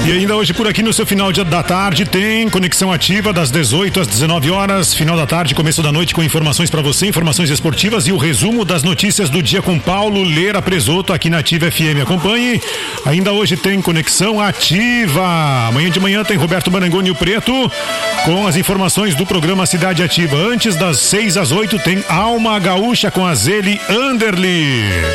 E ainda hoje por aqui no seu final da tarde tem Conexão Ativa das 18 às 19 horas, final da tarde, começo da noite com informações para você, informações esportivas e o resumo das notícias do dia com Paulo Leira Presoto aqui na Ativa FM. Acompanhe. Ainda hoje tem Conexão Ativa. Amanhã de manhã tem Roberto Marangoni e o Preto com as informações do programa Cidade Ativa. Antes das 6 às 8 tem Alma Gaúcha com a Zeli Anderli.